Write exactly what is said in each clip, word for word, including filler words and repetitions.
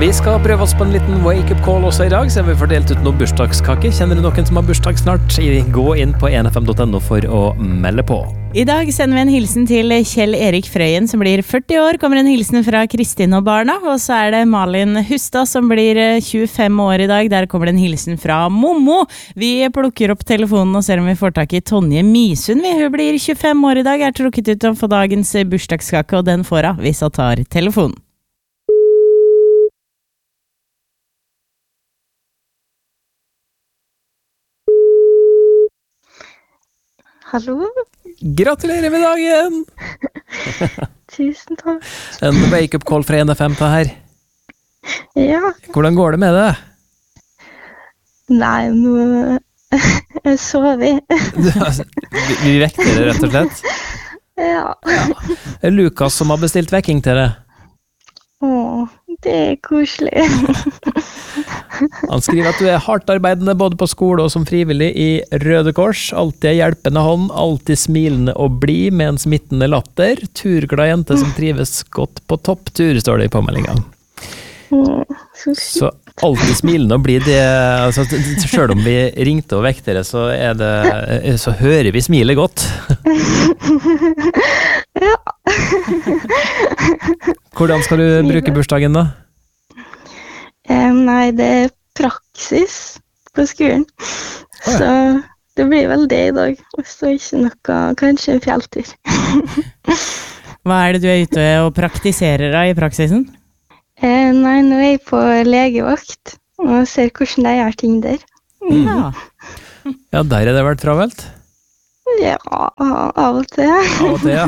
Vi skal prøve oss på en liten wake-up call også i dag, så har vi fordelt ut noen bursdagskake. Kjenner du noen som har bursdag snart? Gå inn på en f m punktum no for å melde på. I dag sender vi en hilsen til Kjell Erik Frøyen, som blir førti år. Kommer en hilsen fra Kristin og barna. Og så er det Malin Hustad, som blir tjuefem år i dag. Der kommer det en hilsen fra Momo. Vi plukker opp telefonen og ser om vi får tak i Tonje Misund. Hun blir tjuefem år i dag, er trukket ut å få dagens bursdagskake, og den får hun hvis hun tar telefonen. Hallo? Gratulerer med dagen! Tusen takk. En wake-up call fra en f m på her. Ja. Hvordan går det med det? Nei, nå jeg sover. vi, vi vekter det rett og slett? Ja. Ja. Det er Lukas som har bestilt vekking til det. Åh, det er koselig. Han skriver at du er hardt arbeidende både på skole og som frivillig i Røde Kors, alltid er hjelpende hånd, alltid smilende og blid med en smittende latter, turglad jente som trives godt på topptur, står det i påmeldingen. Åh, så Så alltid smilende og blid, det, altså, selv om vi ringte og vekte det, så, er det, så hører vi smilet godt. Ja. Hvordan skal du bruke bursdagen da? Eh, nei, det er praksis på skolen. Oh, ja. Så det blir vel det i dag. Og så ikke noe, kanskje en fjelltur. Hva er det du er ute og praktiserer da i praksisen? Eh, nei, nå er jeg på legevakt og ser hvordan de gjør ting der. Mm. Ja. Ja, der er det vært travelt. Ja, av og til. Av og til, ja.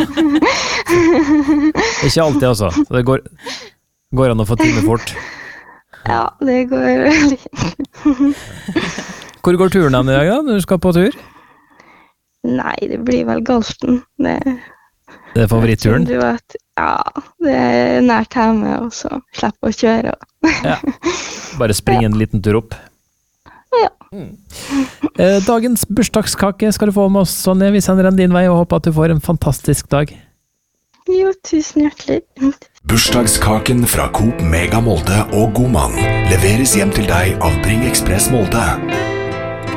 Ikke alltid altså. Det går, går an å få time fort. Ja, det går veldig. Hvor går turen an i dag da, når du skal på tur? Nei, det blir vel Galten. Det, Det er favoritturen? Du vet, ja, det er nært hjemme, og så slipper å kjøre. Ja. Bare springe en liten tur opp. Ja. Mm. Eh, dagens bursdagskake skal du få med oss, Sonja. Vi sender den din vei og håper at du får en fantastisk dag. Jo, tusen hjertelig. Bursdagskaken fra Coop Mega Molde og Godmann leveres hjem til deg av Bring Express Molde.